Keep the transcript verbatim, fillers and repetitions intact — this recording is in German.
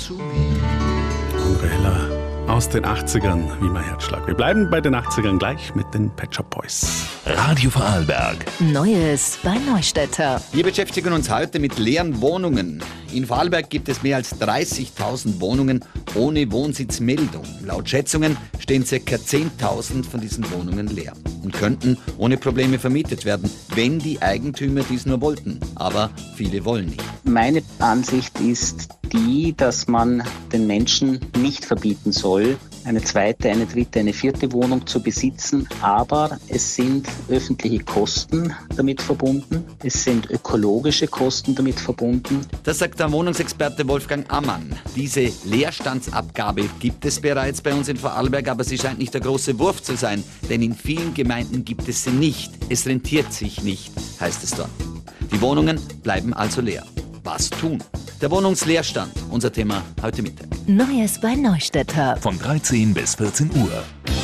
to me. Andre Heller aus den achtzigern, wie mein Herzschlag. Wir bleiben bei den achtzigern gleich mit den Pet Shop Boys. Radio Vorarlberg. Neues bei Neustädter. Wir beschäftigen uns heute mit leeren Wohnungen. In Vorarlberg gibt es mehr als dreißigtausend Wohnungen ohne Wohnsitzmeldung. Laut Schätzungen stehen ca. zehntausend von diesen Wohnungen leer und könnten ohne Probleme vermietet werden, wenn die Eigentümer dies nur wollten. Aber viele wollen nicht. Meine Ansicht ist die, dass man den Menschen nicht verbieten soll, eine zweite, eine dritte, eine vierte Wohnung zu besitzen. Aber es sind öffentliche Kosten damit verbunden. Es sind ökologische Kosten damit verbunden. Das sagt der Wohnungsexperte Wolfgang Ammann. Diese Leerstandsabgabe gibt es bereits bei uns in Vorarlberg, aber sie scheint nicht der große Wurf zu sein, denn in vielen Gemeinden gibt es sie nicht. Es rentiert sich nicht, heißt es dort. Die Wohnungen bleiben also leer. Was tun? Der Wohnungsleerstand, unser Thema heute Mittag. Neues bei Neustädter. Von dreizehn bis vierzehn Uhr.